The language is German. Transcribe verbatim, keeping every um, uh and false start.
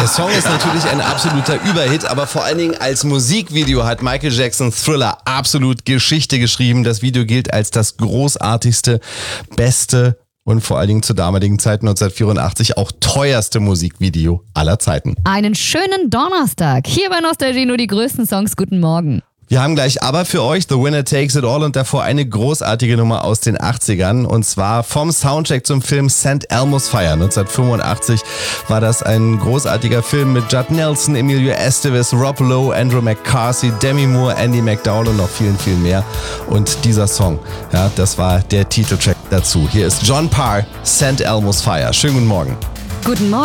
Der Song ist natürlich ein absoluter Überhit, aber vor allen Dingen als Musikvideo hat Michael Jackson Thriller absolut Geschichte geschrieben. Das Video gilt als das großartigste, beste und vor allen Dingen zur damaligen Zeit neunzehnhundertvierundachtzig auch teuerste Musikvideo aller Zeiten. Einen schönen Donnerstag. Hier bei Nostalgie nur die größten Songs. Guten Morgen. Wir haben gleich aber für euch The Winner Takes It All und davor eine großartige Nummer aus den achtzigern und zwar vom Soundtrack zum Film Saint Elmo's Fire. neunzehnhundertfünfundachtzig war das ein großartiger Film mit Judd Nelson, Emilio Estevez, Rob Lowe, Andrew McCarthy, Demi Moore, Andy McDowell und noch vielen, vielen mehr. Und dieser Song, ja, das war der Titeltrack dazu. Hier ist John Parr, Saint Elmo's Fire. Schönen guten Morgen. Guten Morgen.